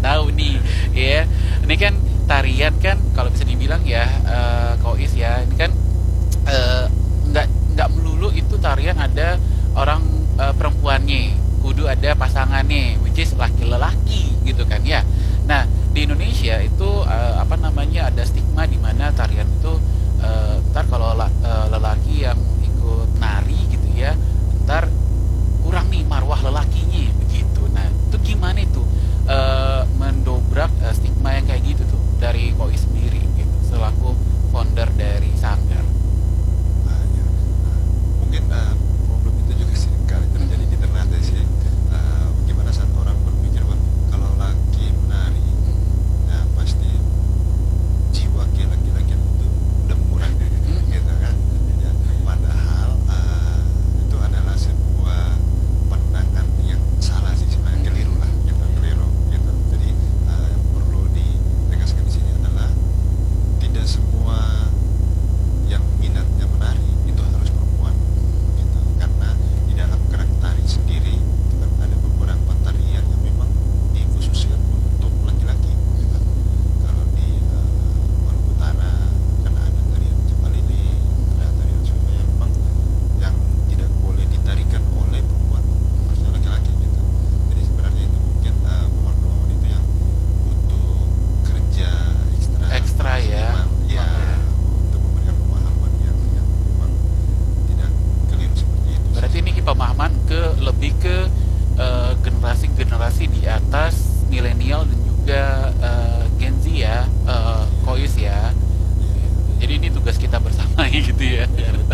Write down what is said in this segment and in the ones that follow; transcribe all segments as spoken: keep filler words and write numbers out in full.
tahu nih, ya. Ini kan tarian kan kalau bisa dibilang ya, eh, Kois ya. Ini kan eh, nggak nggak melulu itu tarian ada orang eh, perempuannya, kudu ada pasangannya, which is laki-lelaki gitu kan ya. Nah di Indonesia itu eh, apa namanya ada stigma di mana tarian itu eh, ntar kalau la- eh, lelaki yang ikut nari gitu ya, ntar kurang nih marwah lelakinya begitu. Nah itu gimana itu eh, mendobrak eh, stigma yang kayak gitu tuh dari Koi sendiri gitu, selaku founder dari Sanggar. Ah, ya. Nah, mungkin uh, problem itu juga sih kali terjadi di Ternate sih. Uh, bagaimana saat orang berpikir bahwa kalau laki menari, nah pasti jiwa ke laki-laki itu udah murah gitu kan. Ya, padahal uh, itu adalah sebuah pandangan yang salah sih sebenarnya, keliru lah gitu, keliru gitu. Jadi uh, yang perlu ditegaskan di sini adalah tidak semua yang minatnya menari itu harus perempuan gitu, karena di dalam gerak tari sendiri itu kan ada beberapa tarian yang memang dikhususkan untuk laki-laki gitu. Kalau di uh, Maluku Utara kan ada tarian Cepalili, ada tarian Sunda yang memang yang tidak boleh ditarikan oleh perempuan, harusnya laki-laki gitu. Jadi sebenarnya itu mungkin uh, pemahaman itu yang butuh kerja ekstra Ekstra ya. maksimal, ya, untuk memberikan pemahaman yang yang memang tidak keliru seperti itu. Berarti ini pemahaman ke lebih ke eh, generasi-generasi di atas milenial dan juga eh, Gen Z ya, eh, Kois ya. Jadi ini tugas kita bersama gitu ya.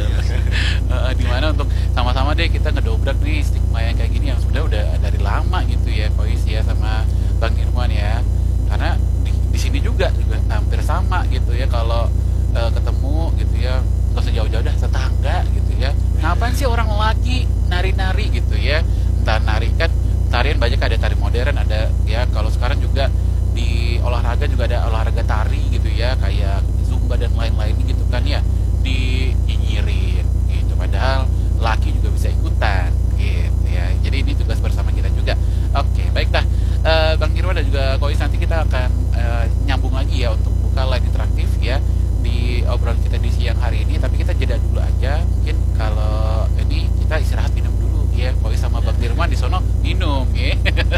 Eh, dimana untuk sama-sama deh kita ngedobrak nih stigma yang kayak gini yang sudah udah dari lama gitu ya, Kois ya sama Bang Irwan ya. Karena di, di sini juga juga hampir sama gitu ya, kalau eh, ketemu gitu ya, nggak usah jauh-jauh dah, tetangga gitu ya. Ngapain sih orang laki nari-nari gitu ya? Entah nari kan tarian banyak, ada tari modern, ada ya kalau sekarang juga di olahraga juga ada olahraga tari gitu ya, kayak zumba dan lain-lain gitu kan ya, dinyinyirin gitu. Padahal laki juga bisa ikutan gitu ya. Jadi ini tugas bersama kita juga. Oke, baik dah. Eh, Bang Irwan dan juga Kois, nanti kita akan eh, nyambung lagi ya untuk buka line interaktif ya di obrolan kita di siang hari ini. Tapi kita jeda dulu aja. Mungkin kalau ini kita istirahat minum dulu ya. Kois sama Bang Irwan di sono minum ya.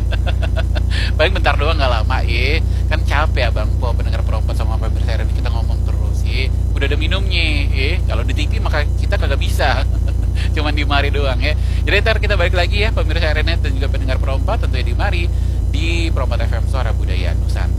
Paling bentar doang, nggak lama ya. Kan capek ya Bang Po, pendengar perempuan sama pemirsa ini kita ngomong terus ya. Udah ada minumnya ya. Kalau di T V maka kita kagak bisa. Cuman di mari doang ya. Jadi ntar kita balik lagi ya pemirsa R N N dan juga pendengar perompat tentunya di mari di Perompat F M Suara Budaya Nusantara.